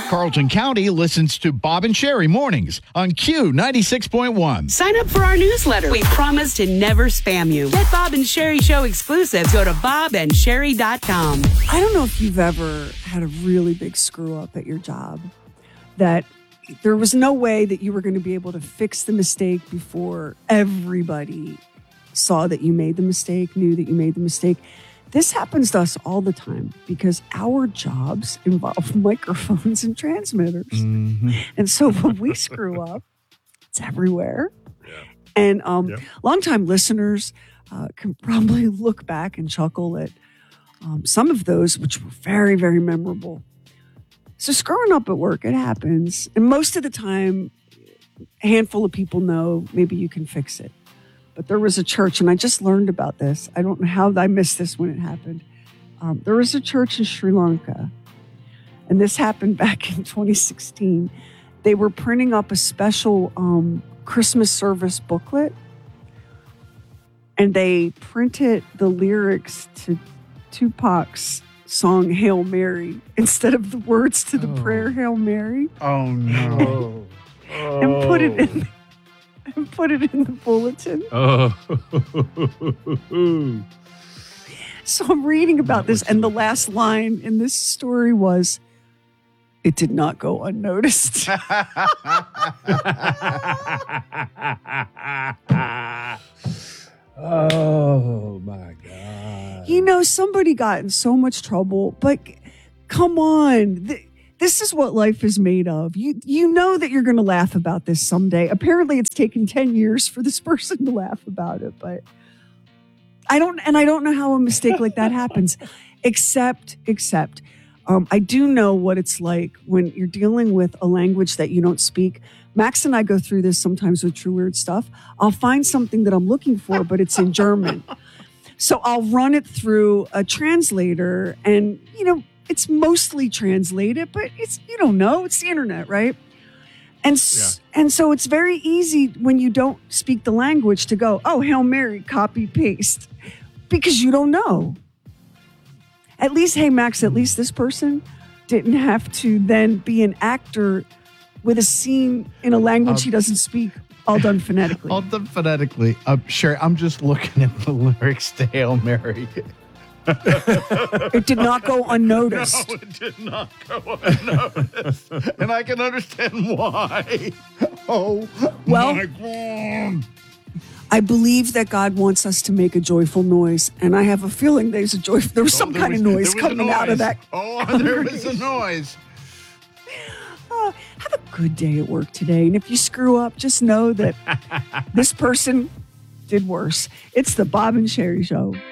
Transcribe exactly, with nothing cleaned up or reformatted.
Carlton County listens to Bob and Sherry mornings on Q ninety-six point one. Sign up for our newsletter. We promise to never spam you. Get Bob and Sherry Show exclusives. Go to bob and sherry dot com. I don't know if you've ever had a really big screw up at your job that there was no way that you were going to be able to fix the mistake before everybody saw that you made the mistake, knew that you made the mistake. This happens to us all the time because our jobs involve microphones and transmitters. Mm-hmm. And so when we screw up, it's everywhere. Yeah. And um, yeah. longtime listeners uh, can probably look back and chuckle at um, some of those, which were very, very memorable. So screwing up at work, it happens. And most of the time, a handful of people know maybe you can fix it. But there was a church, and I just learned about this. I don't know how I missed this when it happened. Um, there was a church in Sri Lanka, and this happened back in twenty sixteen. They were printing up a special um, Christmas service booklet, and they printed the lyrics to Tupac's song Hail Mary instead of the words to the oh. prayer Hail Mary. Oh, no. oh. And put it in and put it in the bulletin. Oh. So I'm reading about this, and the last line in this story was, "It did not go unnoticed." Oh, my God. You know, somebody got in so much trouble, but come on. Th- This is what life is made of. You you know that you're going to laugh about this someday. Apparently, it's taken ten years for this person to laugh about it, but I don't, and I don't know how a mistake like that happens, except, except, um, I do know what it's like when you're dealing with a language that you don't speak. Max and I go through this sometimes with True Weird Stuff. I'll find something that I'm looking for, but it's in German. So I'll run it through a translator, and, you know, it's mostly translated, but it's, you don't know, it's the internet, right? And yeah. and so it's very easy when you don't speak the language to go, oh, Hail Mary, copy, paste, because you don't know. At least, hey, Max, at least this person didn't have to then be an actor with a scene in a language um, he doesn't speak, all done phonetically. All done phonetically. Uh, Sherry, I'm just looking at the lyrics to Hail Mary. It did not go unnoticed. No, it did not go unnoticed. And I can understand why. Oh, well, my God. I believe that God wants us to make a joyful noise, and I have a feeling there's a joy. There was oh, some there kind was, of noise coming noise. out of that. Oh, there was a noise. Uh, have a good day at work today, and if you screw up, just know that this person did worse. It's the Bob and Sherry Show.